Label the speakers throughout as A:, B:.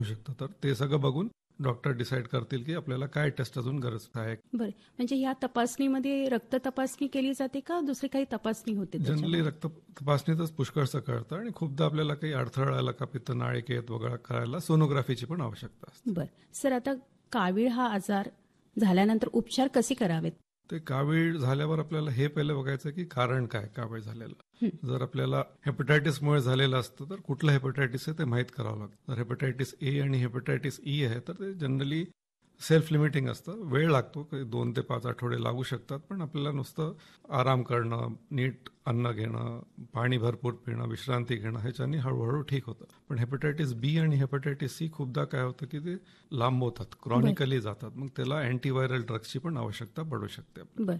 A: शकतं. तर ते सगळं बघून डॉक्टर डिसाईड करतील की आपल्याला काय टेस्ट अजून गरज आहे.
B: बरं, म्हणजे ह्या तपासणीमध्ये रक्त तपासणी केली जाते का दुसरी काही तपासणी होते
A: जनरली
B: त्याच्यामध्ये?
A: रक्त तपासणीतच पुष्कळसं कळतं आणि खूपदा आपल्याला काही अडथळा आला का पित्तनाळिकेत वगैरे करायला सोनोग्राफीची पण आवश्यकता असते.
B: बरं सर, आता कावीळ हा आजार झाल्यानंतर उपचार कसे करावेत?
A: ते कावीळ झाल्यावर आपल्याला हे पहिलं बघायचं की कारण काय कावीळ झालेलं. जर आपल्याला हेपटायटिसमुळे झालेलं असतं तर कुठलं हेपटायटिस आहे ते माहीत करावं लागतं. जर हेपटायटिस ए आणि हेपटायटिस ई आहे तर ते जनरली सेल्फ लिमिटिंग असतं. वेळ लागतो, 2 ते 5 आठवडे लागू शकतात, पण आपल्याला नुसतं आराम करणं, नीट अन्न घेणं, पाणी भरपूर पिणं, विश्रांती घेणं ह्याच्यानी हळूहळू ठीक होतं. पण हेपटायटिस बी आणि हेपटायटिस सी खूपदा काय होतं की ते लांब होतात, क्रॉनिकली जातात. मग त्याला अँटीव्हायरल ड्रग्सची पण आवश्यकता पडू शकते.
B: बरं,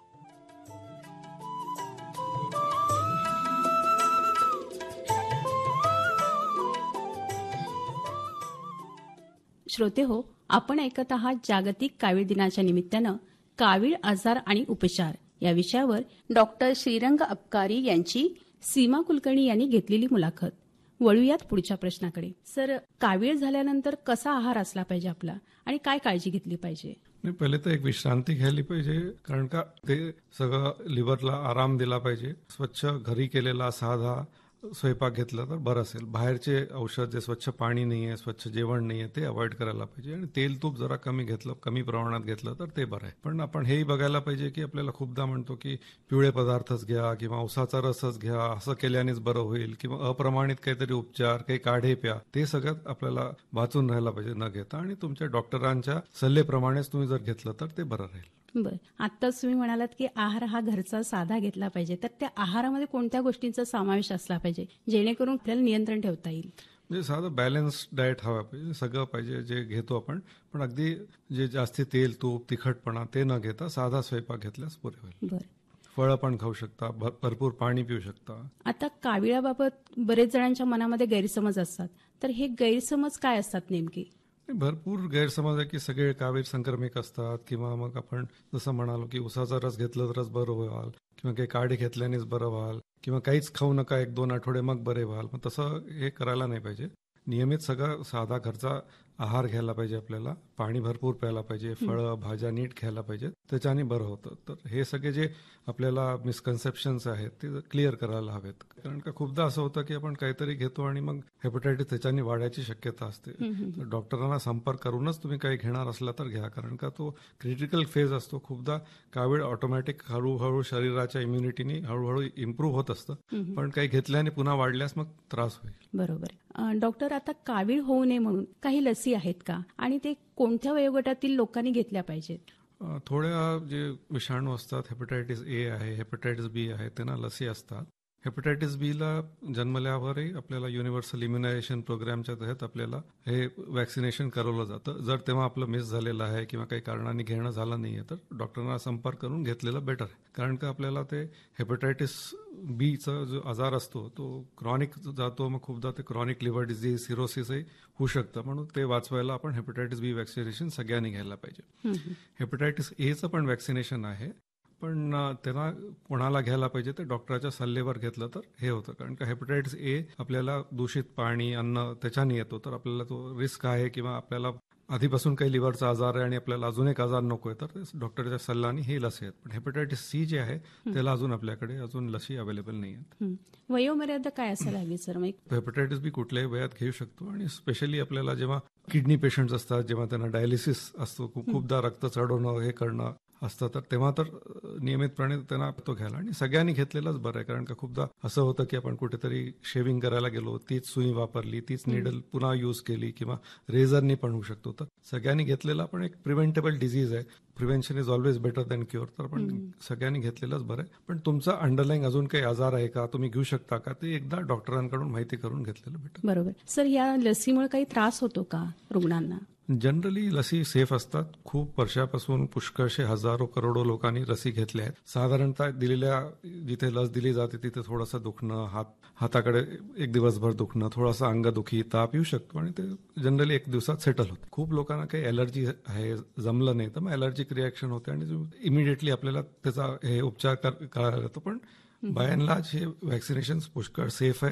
B: श्रोते हो, आपण ऐकत आहात जागतिक कावीळ दिनाच्या निमित्तानं कावीळ आजार आणि उपचार या विषयावर डॉक्टर श्रीरंग अपकारी यांची सीमा कुलकर्णी यांनी घेतलेली मुलाखत. वळूयात पुढच्या प्रश्नाकडे. सर, कावीळ झाल्यानंतर कसा आहार असला पाहिजे आपला आणि काय काळजी घेतली पाहिजे?
A: नाही, पहिले तर एक विश्रांती घ्यायला पाहिजे, कारण का ते सगळं लिव्हरला आराम दिला पाहिजे. स्वच्छ घरी केलेला साधा स्वयंपाक घेतला तर बरं असेल. बाहेरचे औषध जे स्वच्छ पाणी नाही आहे, स्वच्छ जेवण नाही आहे, ते अवॉइड करायला पाहिजे. आणि तेल तूप जरा कमी घेतलं, कमी प्रमाणात घेतलं तर ते बरं आहे. पण आपण हेही बघायला पाहिजे की आपल्याला खूपदा म्हणतो की पिवळे पदार्थच घ्या किंवा ऊसाचा रसच घ्या, असं केल्यानेच बरं होईल, किंवा अप्रमाणित काहीतरी उपचार, काही काढे प्या, ते सगळ्यात आपल्याला वाचून राहायला पाहिजे न घेता. आणि तुमच्या डॉक्टरांच्या सल्लेप्रमाणेच तुम्ही जर घेतलं तर ते बरं राहील.
B: बरं, आत्ताच तुम्ही म्हणालात की आहार हा घरचा साधा घेतला पाहिजे, तर त्या आहारामध्ये कोणत्या गोष्टींचा समावेश असला पाहिजे जेणेकरून आपल्याला नियंत्रण ठेवता येईल?
A: म्हणजे साधं बॅलन्स डाएट हवा पाहिजे, सगळं पाहिजे जे घेतो आपण, पण अगदी जे जास्ती तेल तूप तिखटपणा ते न घेता साधा स्वयंपाक घेतल्यास पुरे होईल.
B: बरं,
A: फळं पण खाऊ शकता, भरपूर पाणी पिऊ शकता.
B: आता काविळाबाबत बरेच जणांच्या मनामध्ये गैरसमज असतात, तर हे गैरसमज काय असतात नेमके?
A: भरपूर गैरसमज आहे की सगळे कावीळ संक्रमिक असतात, किंवा मग आपण जसं म्हणालो की उसाचा रस घेतला तरच बरं व्हाल, किंवा काही काढे घेतल्यानेच बरं व्हाल, किंवा काहीच खाऊ नका 1-2 आठवडे मग बरे व्हाल. मग तसं हे करायला नाही पाहिजे. नियमित सगळं साधा घरचा आहार घ्यायला पाहिजे, आपल्याला पाणी भरपूर प्यायला पाहिजे, फळं भाज्या नीट खायला पाहिजे, त्याच्याने बरं होतं. तर हे सगळे जे आपल्याला मिसकन्सेप्शन्स आहेत ते क्लिअर करायला हवेत. कारण का खूपदा असं होतं की आपण काहीतरी घेतो आणि मग हेपटायटिस त्याच्याने वाढायची शक्यता असते. तर डॉक्टरांना संपर्क करूनच तुम्ही काही घेणार असला तर घ्या, कारण का तो क्रिटिकल फेज असतो. खूपदा कावीळ ऑटोमॅटिक हळूहळू शरीराच्या इम्युनिटीने हळूहळू इम्प्रूव्ह होत असतं, पण काही घेतल्याने पुन्हा वाढल्यास मग त्रास होईल.
B: बरोबर. डॉक्टर, आता कावीळ होऊ नये म्हणून काही लसी आहेत का आणि ते कोणत्या वयोगटातील लोकांनी घेतल्या पाहिजेत?
A: थोड्या जे विषाणू असतात, हेपटायटिस ए आहे, हेपटायटिस बी आहे, त्यांना लसी असतात. हेपटायटिस बीला जन्मल्यावरही आपल्याला युनिव्हर्सल इम्युनायझेशन प्रोग्रामच्या तहत आपल्याला हे वॅक्सिनेशन करवलं जातं. जर तेव्हा आपलं मिस झालेलं आहे किंवा काही कारणाने घेणं झालं नाही आहे तर डॉक्टरांना संपर्क करून घेतलेलं बेटर आहे. कारण का आपल्याला ते हेपटायटिस बीचा जो आजार असतो तो क्रॉनिक जातो, मग खूपदा ते क्रॉनिक लिव्हर डिझीज, सिरोसिसही होऊ शकतं. म्हणून ते वाचवायला आपण हेपटायटिस बी वॅक्सिनेशन सगळ्यांनी घ्यायला पाहिजे. हेपटायटिस एचं पण वॅक्सिनेशन आहे, पण त्यांना कोणाला घ्यायला पाहिजे ते डॉक्टरच्या सल्लेवर घेतलं तर हे होतं. कारण का हेपटायटिस ए आपल्याला दूषित पाणी अन्न त्याच्याने येतो, तर आपल्याला तो रिस्क आहे, किंवा आपल्याला आधीपासून काही लिव्हरचा आजार आहे आणि आपल्याला अजून एक आजार नको आहे तर डॉक्टरच्या सल्ल्याने हे लसी आहेत. पण हेपटायटिस सी जे आहे त्याला अजून आपल्याकडे अजून लसी अवेलेबल नाही आहेत.
B: वयोमर्यादा काय असायला हवी सर?
A: हेपटायटिस बी कुठल्याही वयात घेऊ शकतो, आणि स्पेशली आपल्याला जेव्हा किडनी पेशंट्स असतात, जेव्हा त्यांना डायलिसिस असतो, खूपदा रक्त चढवणं हे करणं असतं, तर तेव्हा तर नियमितपणे त्यांना तो घ्यायला, आणि सगळ्यांनी घेतलेलाच बरं आहे. कारण का खूपदा असं होतं की आपण कुठेतरी शेविंग करायला गेलो, तीच सुई वापरली, तीच निडल पुन्हा यूज केली, किंवा रेझरनी पण होऊ शकतो. तर सगळ्यांनी घेतलेला पण एक प्रिव्हेंटेबल डिझीज आहे. Prevention is always better than cure. तर आपण सगळ्यांनी घेतलेलंच बरं आहे. पण तुमचा अंडरलाईन अजून काही आजार आहे का, तुम्ही घेऊ शकता का, ते एकदा डॉक्टरांकडून माहिती करून घेतलेलं बेटर.
B: बरोबर. सर, या लसीमुळे काही त्रास होतो का रुग्णांना?
A: जनरली लसी सेफ असतात. खूप वर्षापासून पुष्कळशे हजारो करोडो लोकांनी लसी घेतल्या आहेत. साधारणतः दिलेल्या जिथे लस दिली जाते तिथे थोडंसं दुखणं, हाताकडे एक दिवसभर दुखणं, थोडासा अंगदुखी, ताप येऊ शकतो, आणि ते जनरली 1 दिवसात सेटल होतं. खूप लोकांना काही ॲलर्जी आहे, जमलं नाही तर मग ॲलर्जिक रिॲक्शन होते, आणि इमिडिएटली आपल्याला त्याचा हे उपचार करायला लागतो. पण बाय अँड लार्ज हे वॅक्सिनेशन पुष्कळ सेफ आहेत.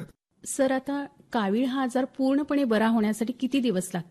B: सर, आता कावीळ हा आजार पूर्णपणे बरा होण्यासाठी किती दिवस लागतात?